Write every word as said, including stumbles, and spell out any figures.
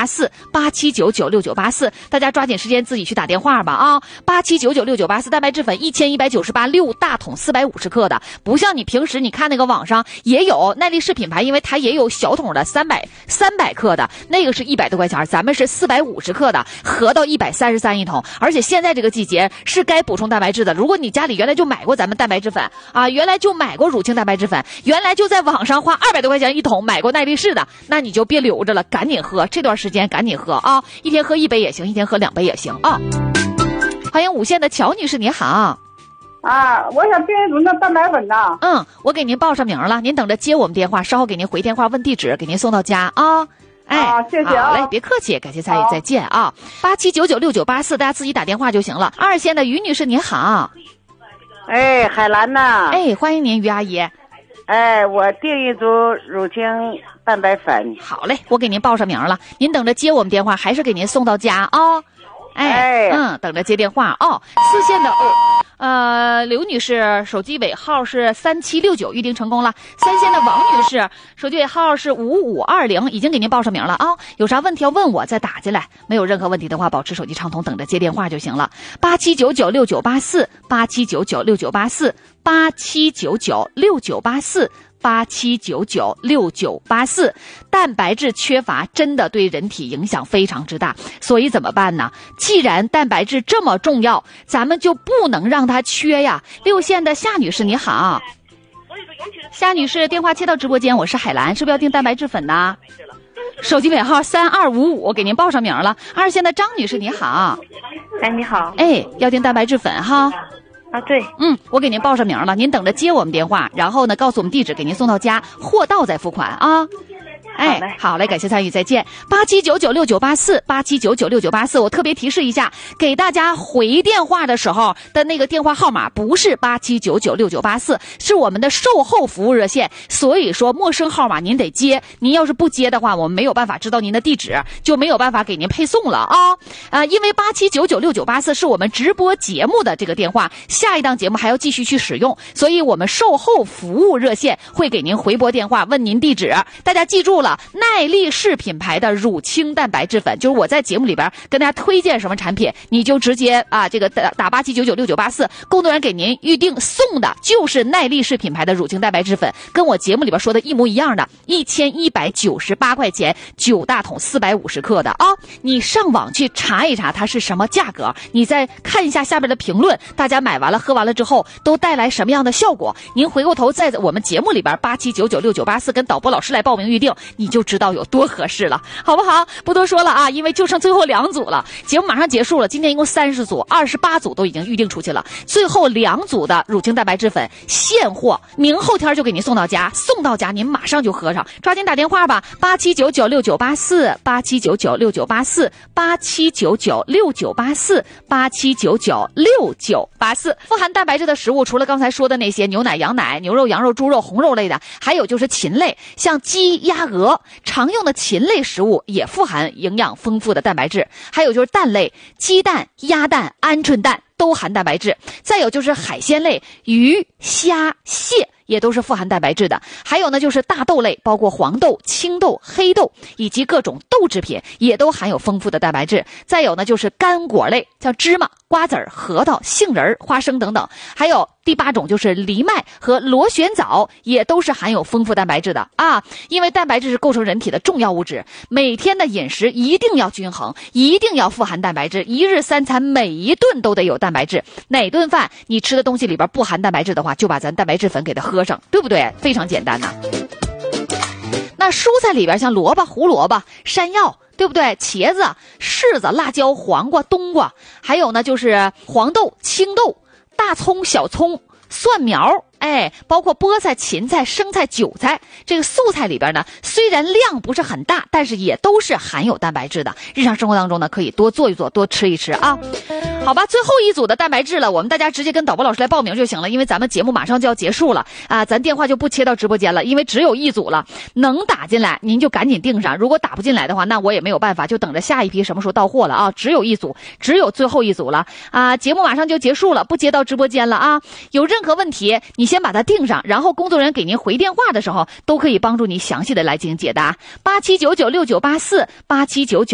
八四，八七九九六九八四，大家抓紧时间自己去打电话吧啊！八七九九六九八四，蛋白质粉一千一百九十八，六大桶四百五十克的，不像你平时你看那个网上也有耐力士品牌，因为它也有小桶的三百三百克的，那个是一百多块钱，咱们是四百五十克的，合到一百三十三一桶。而且现在这个季节是该补充蛋白质的，如果你家里原来就买过咱们蛋白质粉啊，原来就买过乳清蛋白质粉，原来就在网上花二百多块钱一桶买过耐力士的，那你就别留着了，赶紧喝，这段时间赶紧喝啊，一天喝一杯也行，一天喝两杯也行啊。欢迎五线的乔女士，你好。 啊，我想订一组那蛋白粉呐。 嗯，我给您报上名了，您等着接我们电话，稍后给您回电话问地址，给您送到家啊。哎， 啊，谢谢啊。 好嘞，别客气，感谢参与，再见啊。八七九九六九八四，大家自己打电话就行了。二线的于女士，你好。 哎，海兰呐。 哎，欢迎您，于阿姨。 哎，我订一组乳清蛋白粉。 好嘞，我给您报上名了，您等着接我们电话，还是给您送到家啊、哦？哎， 哎嗯，等着接电话哦。四线的哦，呃，刘女士手机尾号是三七六九，预定成功了。三线的王女士手机尾号是五五二零，已经给您报上名了啊、哦。有啥问题要问我，再打进来。没有任何问题的话，保持手机畅通，等着接电话就行了。八七九九六九八四，八七九九六九八四，八七九九六九八四。八七九九六九八四，蛋白质缺乏真的对人体影响非常之大，所以怎么办呢？既然蛋白质这么重要，咱们就不能让它缺呀。六线的夏女士你好。夏女士，电话切到直播间，我是海兰，是不是要订蛋白质粉呢？手机尾号三二五五，给您报上名了。二线的张女士你好。 哎，你好。 哎，要订蛋白质粉哈。 啊，对， 嗯，我给您报上名了，您等着接我们电话，然后呢，告诉我们地址，给您送到家，货到再付款啊。哎，好嘞，感谢参与，再见。八七九九六九八四，八七九九六九八四，我特别提示一下，给大家回电话的时候的那个电话号码不是八七九九六九八四，是我们的售后服务热线。所以说，陌生号码您得接，您要是不接的话，我们没有办法知道您的地址，就没有办法给您配送了啊啊、呃！因为八七九九六九八四是我们直播节目的这个电话，下一档节目还要继续去使用，所以我们售后服务热线会给您回拨电话，问您地址。大家记住了。耐力士品牌的乳清蛋白质粉，就是我在节目里边跟大家推荐什么产品，你就直接啊这个打打八七九九六九八四，工作人员给您预定送的就是耐力士品牌的乳清蛋白质粉，跟我节目里边说的一模一样的，一千一百九十八块钱，九大桶四百五十克的啊！你上网去查一查它是什么价格，你再看一下下边的评论，大家买完了喝完了之后都带来什么样的效果？您回过头在我们节目里边八七九九六九八四跟导播老师来报名预定，你就知道有多合适了，好不好？不多说了啊，因为就剩最后两组了，节目马上结束了。今天一共三十组，二十八组都已经预定出去了，最后两组的乳清蛋白质粉现货，明后天就给您送到家，送到家您马上就喝上，抓紧打电话吧，八七九九六九八四，八七九九六九八四，八七九九六九八四，八七九九六九八四。富含蛋白质的食物，除了刚才说的那些牛奶、羊奶、牛肉、羊肉、猪肉、红肉类的，还有就是禽类，像鸡、鸭、鹅。常用的禽类食物也富含营养丰富的蛋白质，还有就是蛋类，鸡蛋、鸭蛋、鹌鹑蛋都含蛋白质，再有就是海鲜类，鱼、虾、蟹也都是富含蛋白质的，还有呢就是大豆类，包括黄豆、青豆、黑豆以及各种豆制品也都含有丰富的蛋白质，再有呢就是干果类，像芝麻、瓜子儿、核桃、杏仁、花生等等，还有第八种就是藜麦和螺旋藻，也都是含有丰富蛋白质的啊！因为蛋白质是构成人体的重要物质，每天的饮食一定要均衡，一定要富含蛋白质，一日三餐每一顿都得有蛋白质。哪顿饭你吃的东西里边不含蛋白质的话，就把咱蛋白质粉给它喝上，对不对？非常简单呐。那蔬菜里边像萝卜、胡萝卜、山药，对不对？茄子、柿子、辣椒、黄瓜、冬瓜，还有呢就是黄豆、青豆、大葱、小葱、蒜苗，哎，包括菠菜、芹菜、生菜、韭菜，这个素菜里边呢，虽然量不是很大，但是也都是含有蛋白质的。日常生活当中呢，可以多做一做，多吃一吃啊。好吧，最后一组的蛋白质了，我们大家直接跟导播老师来报名就行了，因为咱们节目马上就要结束了啊，咱电话就不切到直播间了，因为只有一组了，能打进来您就赶紧订上，如果打不进来的话，那我也没有办法，就等着下一批什么时候到货了啊。只有一组，只有最后一组了啊，节目马上就结束了，不接到直播间了啊。有任何问题，你先把它订上，然后工作人员给您回电话的时候，都可以帮助你详细的来进行解答。八七九九六九八四，八七九九